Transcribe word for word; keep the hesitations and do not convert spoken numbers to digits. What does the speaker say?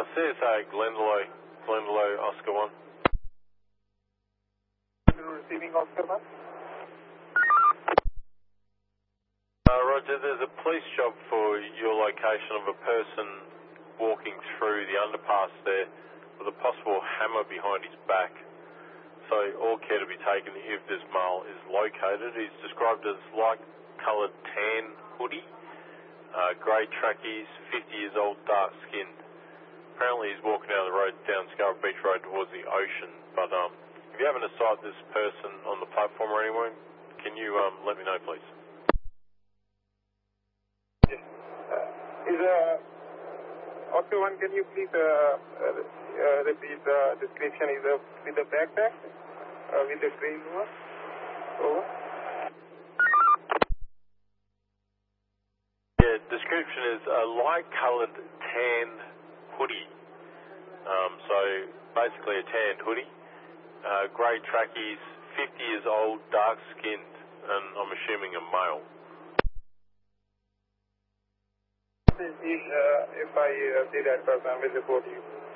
C S A, Glendalough, Glendalough, Oscar one. Receiving Oscar one. Uh, Roger, there's a police job for your location of a person walking through the underpass there with a possible hammer behind his back. So all care to be taken if this male is located. He's described as light-coloured tan hoodie, uh, grey trackies, fifty years old, dark-skinned. Apparently he's walking down the road down Scarborough Beach Road towards the ocean. But um, if you happen to sight this person on the platform or anywhere, can you um, let me know, please? Yes. Uh, is uh, Oscar one, can you please uh, uh, uh, repeat the description? Is uh, with the backpack, uh, with the green one? Over. Yeah, description is a light-coloured tan hoodie. Um, so basically a tanned hoodie, uh, grey trackies, fifty years old, dark-skinned, and I'm assuming a male. If, uh, if I uh, see that person, I will report you.